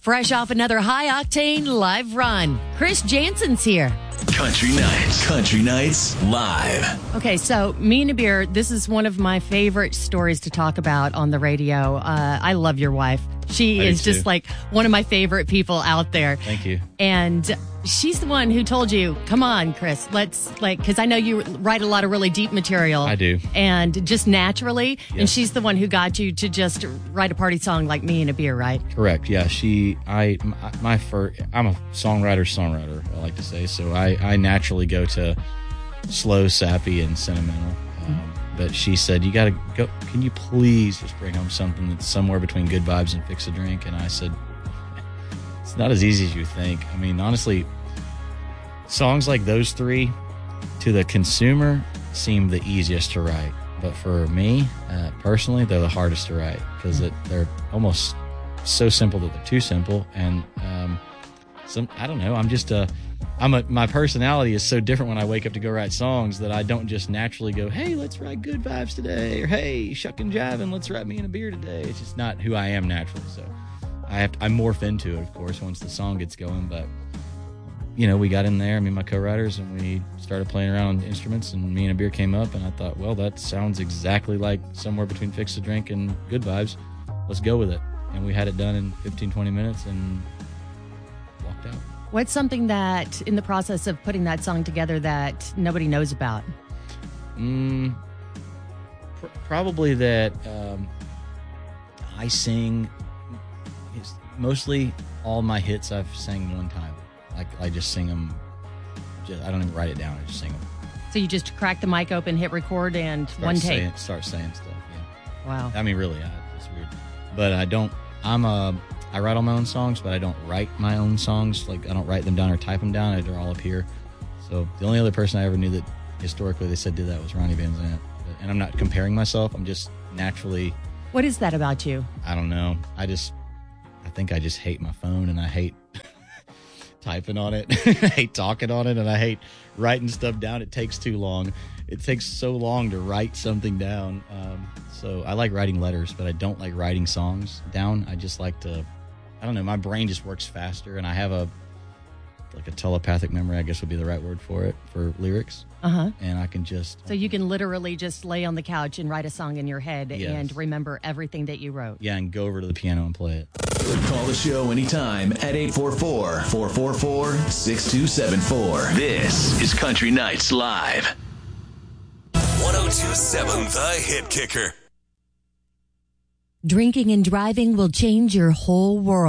Fresh off another high-octane live run, Chris Jansen's here. Country Nights Live. Okay, so Me and a Beer, this is one of my favorite stories to talk about on the radio. I love your wife. She is just like one of my favorite people out there. Thank you. And she's the one who told you, come on, Chris, let's because I know you write a lot of really deep material. I do. And just naturally. Yes. And she's the one who got you to just write a party song like Me and a Beer, right? Correct. Yeah. I'm a songwriter, I like to say. So I naturally go to slow, sappy, and sentimental. But she said, you got to go. Can you please just bring home something that's somewhere between Good Vibes and Fix a Drink? And I said, it's not as easy as you think. I mean, honestly, songs like those three to the consumer seem the easiest to write. But for me, personally, they're the hardest to write because they're almost so simple that they're too simple. And I don't know. My personality is so different when I wake up to go write songs that I don't just naturally go, hey, let's write Good Vibes today, or hey, shuck and jive and let's write Me and a Beer today. It's just not who I am naturally. So I morph into it, of course, once the song gets going. But we got in there, me and my co-writers, and we started playing around on instruments, and Me and a Beer came up, and I thought, well, that sounds exactly like somewhere between Fix a Drink and Good Vibes. Let's go with it. And we had it done in 15, 20 minutes and walked out. What's something that, in the process of putting that song together, that nobody knows about? Probably that I sing. Mostly all my hits I've sang one time. I just sing them. I don't even write it down. I just sing them. So you just crack the mic open, hit record, and one take. Start saying stuff. Yeah. Wow. I mean, really, it's weird. But I don't. I write all my own songs, but I don't write my own songs. Like, I don't write them down or type them down. They're all up here. So the only other person I ever knew that historically they said did that was Ronnie Van Zant. And I'm not comparing myself. I'm just naturally. What is that about you? I don't know. I think I just hate my phone, and I hate typing on it. I hate talking on it, and I hate writing stuff down. It takes too long. It takes so long to write something down. So I like writing letters, but I don't like writing songs down. I just like to, I don't know, my brain just works faster, and I have a telepathic memory, I guess would be the right word for it, for lyrics. Uh-huh. And I can just... So you can literally just lay on the couch and write a song in your head and remember everything that you wrote. Yeah, and go over to the piano and play it. Call the show anytime at 844-444-6274. This is Country Nights Live. 102.7 The Hit Kicker. Drinking and driving will change your whole world.